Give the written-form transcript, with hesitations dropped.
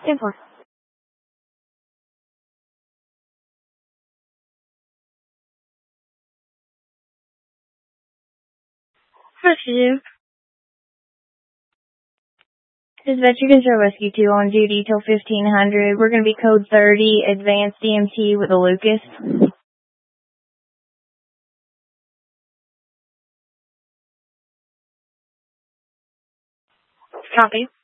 10-4. Affirmative. Dispatch, you can show Rescue 2 on duty till 1500. We're going to be code 30, advanced DMT with a Lucas. Copy.